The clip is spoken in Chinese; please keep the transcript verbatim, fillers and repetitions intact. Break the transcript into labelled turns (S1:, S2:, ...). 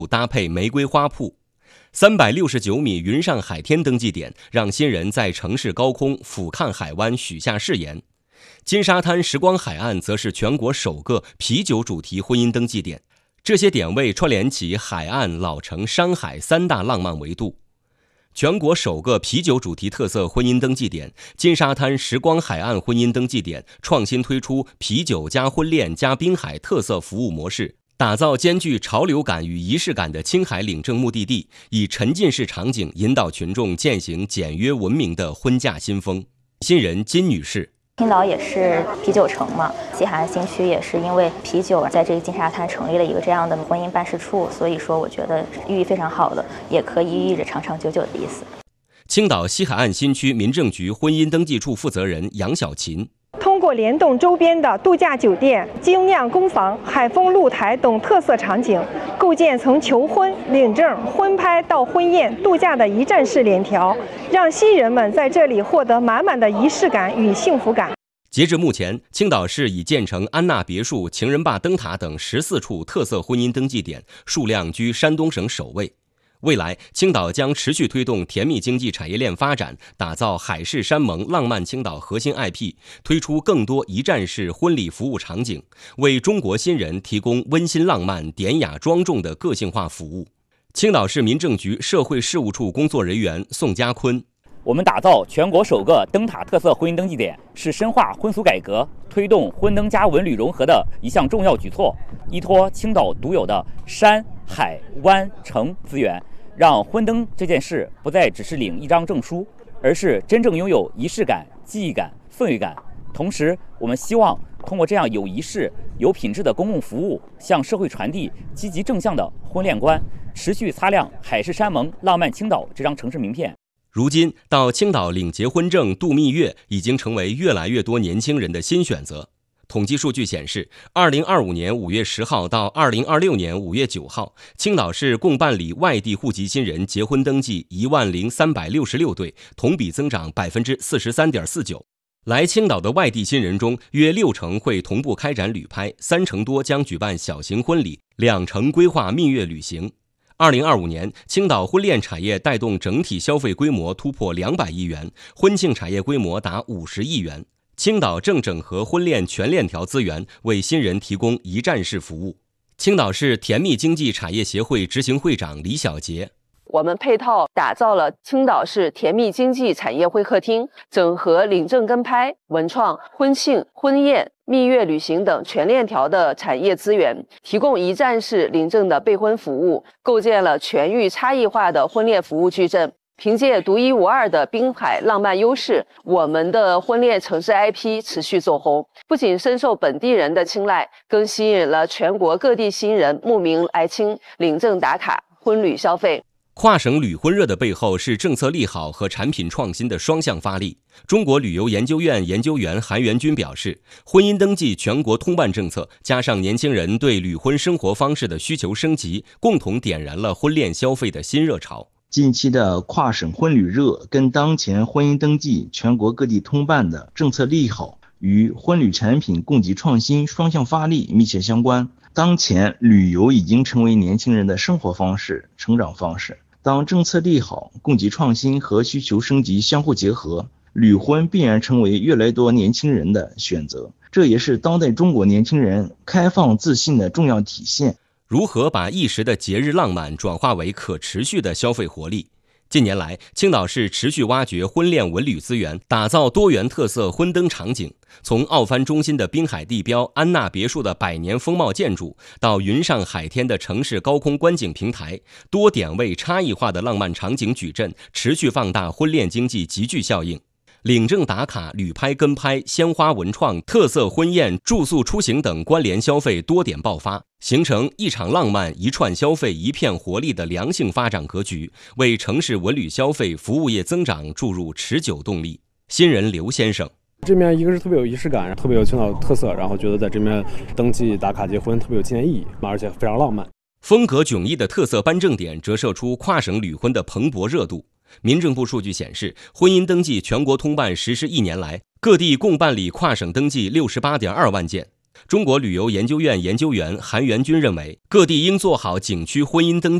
S1: 搭配玫瑰花铺。三百六十九米云上海天登记点，让新人在城市高空俯瞰海湾，许下誓言。金沙滩时光海岸则是全国首个啤酒主题婚姻登记点，这些点位串联起海岸、老城、山海三大浪漫维度。全国首个啤酒主题特色婚姻登记点金沙滩时光海岸婚姻登记点创新推出啤酒加婚恋加滨海特色服务模式，打造兼具潮流感与仪式感的青海领证目的地，以沉浸式场景引导群众践行简约文明的婚嫁新风。新人金女士：
S2: 青岛也是啤酒城嘛，西海岸新区也是因为啤酒在这个金沙滩成立了一个这样的婚姻办事处，所以说我觉得寓意非常好的，也可以寓意着长长久久的意思。
S1: 青岛西海岸新区民政局婚姻登记处负责人杨小琴：
S3: 通过联动周边的度假酒店、精酿工坊、海风露台等特色场景，构建从求婚、领证、婚拍到婚宴、度假的一站式联调，让新人们在这里获得满满的仪式感与幸福感。
S1: 截至目前，青岛市已建成安娜别墅、情人坝灯塔等十四处特色婚姻登记点，数量居山东省首位。未来，青岛将持续推动甜蜜经济产业链发展，打造海誓山盟浪漫青岛核心 I P， 推出更多一站式婚礼服务场景，为中国新人提供温馨浪漫、典雅庄重的个性化服务。青岛市民政局社会事务处工作人员宋家坤：
S4: 我们打造全国首个灯塔特色婚姻登记点，是深化婚俗改革、推动婚登加文旅融合的一项重要举措。依托青岛独有的山海湾城资源，让婚登这件事不再只是领一张证书，而是真正拥有仪式感、记忆感、氛围感。同时，我们希望通过这样有仪式、有品质的公共服务，向社会传递积极正向的婚恋观，持续擦亮海誓山盟、浪漫青岛这张城市名片。
S1: 如今，到青岛领结婚证、度蜜月已经成为越来越多年轻人的新选择。统计数据显示，二零二五年五月十号到二零二六年五月九号，青岛市共办理外地户籍新人结婚登记一万零三百六十六对，同比增长百分之四十三点四九。来青岛的外地新人中，约六成会同步开展旅拍，三成多将举办小型婚礼，两成规划蜜月旅行。二零二五年，青岛婚恋产业带动整体消费规模突破两百亿元，婚庆产业规模达五十亿元。青岛正整合婚恋全链条资源，为新人提供一站式服务。青岛市甜蜜经济产业协会执行会长李小杰：
S5: 我们配套打造了青岛市甜蜜经济产业会客厅，整合领证跟拍、文创、婚庆、婚宴、蜜月旅行等全链条的产业资源，提供一站式领证的备婚服务，构建了全域差异化的婚恋服务矩阵。凭借独一无二的滨海浪漫优势，我们的婚恋城市 I P 持续走红，不仅深受本地人的青睐，更吸引了全国各地新人慕名来青领证打卡、婚旅消费。
S1: 跨省旅婚热的背后是政策利好和产品创新的双向发力。中国旅游研究院研究员韩元军表示，婚姻登记全国通办政策加上年轻人对旅婚生活方式的需求升级，共同点燃了婚恋消费的新热潮。
S6: 近期的跨省婚旅热跟当前婚姻登记全国各地通办的政策利好与婚旅产品供给创新双向发力密切相关。当前旅游已经成为年轻人的生活方式、成长方式。当政策利好、供给创新和需求升级相互结合，旅婚必然成为越来越多年轻人的选择，这也是当代中国年轻人开放自信的重要体现。
S1: 如何把一时的节日浪漫转化为可持续的消费活力？近年来，青岛市持续挖掘婚恋文旅资源，打造多元特色婚登场景。从奥帆中心的滨海地标安娜别墅的百年风貌建筑，到云上海天的城市高空观景平台，多点位差异化的浪漫场景矩阵，持续放大婚恋经济集聚效应。领证打卡、旅拍跟拍、鲜花文创、特色婚宴、住宿出行等关联消费多点爆发，形成一场浪漫、一串消费、一片活力的良性发展格局，为城市文旅消费服务业增长注入持久动力。新人刘先生：
S7: 这面一个是特别有仪式感，特别有青岛特色，然后觉得在这边登记打卡结婚特别有纪念意义，而且非常浪漫。
S1: 风格迥异的特色颁证点折射出跨省旅婚的蓬勃热度。民政部数据显示，婚姻登记全国通办实施一年来，各地共办理跨省登记六十八点二万件。 中国旅游研究院研究员韩元军认为，各地应做好景区婚姻登记